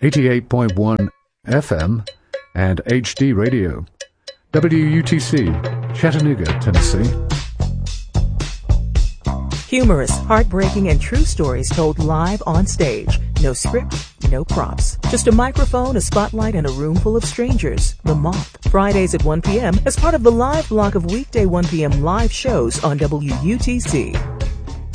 88.1 FM, and HD Radio. WUTC, Chattanooga, Tennessee. Humorous, heartbreaking, and true stories told live on stage. No script, no props. Just a microphone, a spotlight, and a room full of strangers. The Moth. Fridays at 1 p.m. as part of the live block of weekday 1 p.m. live shows on WUTC.